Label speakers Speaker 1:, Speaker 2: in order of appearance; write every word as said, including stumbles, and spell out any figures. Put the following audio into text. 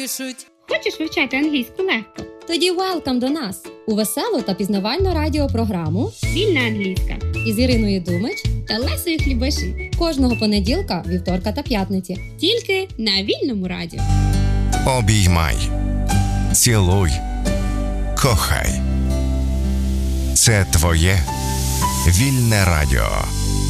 Speaker 1: пишуть.
Speaker 2: Хочеш вивчати англійську легко?
Speaker 3: Тоді welcome до нас у веселу та пізнавальну радіопрограму
Speaker 2: «Вільна англійська»
Speaker 3: із Іриною Думич
Speaker 2: та Лесею Хлібаші.
Speaker 3: кожного понеділка, вівторка та п'ятниці.
Speaker 2: Тільки на Вільному радіо.
Speaker 4: Обіймай, цілуй, кохай. Це твоє Вільне радіо.